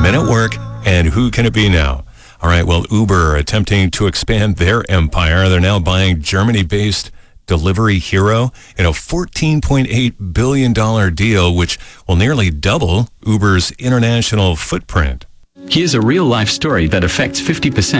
Men at Work, and who can it be now? All right, well, Uber attempting to expand their empire. They're now buying Germany-based Delivery Hero in a $14.8 billion deal, which will nearly double Uber's international footprint. Here's a real-life story that affects 50%